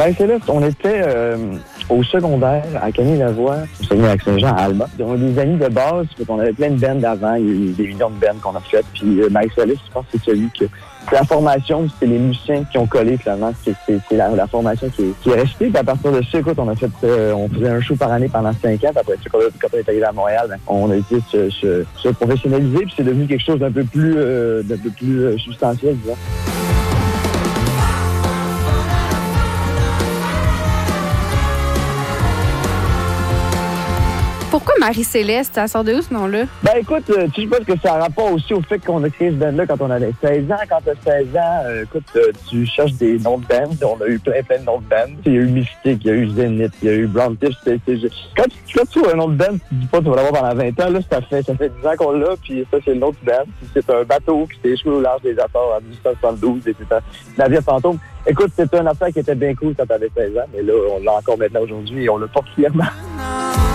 Ben, c'est là, on était au secondaire, à Camille-Lavoie, au Saguenay-Lac-Saint-Jean, à Alma. On a des amis de base, on avait plein de bands avant, il y a eu des millions de bands qu'on a faites. Puis Marie-Solis, je pense que c'est celui que... La formation, c'est les musiciens qui ont collé, finalement. C'est la formation qui est restée. Puis à partir de ça, écoute, on faisait un show par année pendant 5 ans. Puis après, quand on est arrivé à Montréal, ben, on a été se professionnaliser. Puis c'est devenu quelque chose d'un peu plus substantiel, disons. Pourquoi Marie-Céleste? Ça sort de où, ce nom-là? Ben écoute, tu sais pas que ça a rapport aussi au fait qu'on a créé ce band-là quand on avait 16 ans. Quand t'as 16 ans, tu cherches des noms de bands. On a eu plein de noms de bands. Il y a eu Mystique, il y a eu Zénith, il y a eu Brown Tips. Quand tu as un nom de band, tu dis pas que tu vas l'avoir pendant 20 ans. Là, ça fait 10 ans qu'on l'a, puis ça, c'est le nom du band. Puis c'est un bateau qui s'est échoué au large des Açores en 1872 et c'est un navire fantôme. Écoute, c'était une affaire qui était bien cool quand t'avais 16 ans, mais là, on l'a encore maintenant aujourd'hui et on l'a particulièrement.